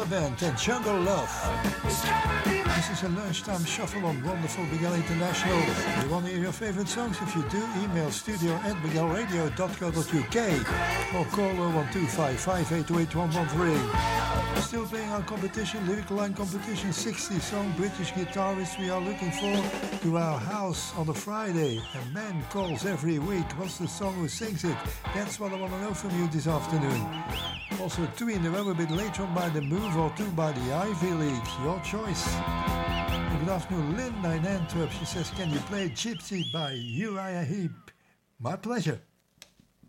Killer Band and Jungle Love. This is a lunchtime shuffle on wonderful Miguel International. You want to hear your favorite songs? If you do, email studio@miguelradio.co.uk or call 01255888113. Still playing our competition, Lyrical Line competition, 60-song British guitarists we are looking for to our house on a Friday. A man calls every week. What's the song, who sings it? That's what I want to know from you this afternoon. Also 2 in the row, a bit later on by The Move or 2 by the Ivy League. Your choice. Good afternoon, Linda in Antwerp. She says, can you play Gypsy by Uriah Heep? My pleasure.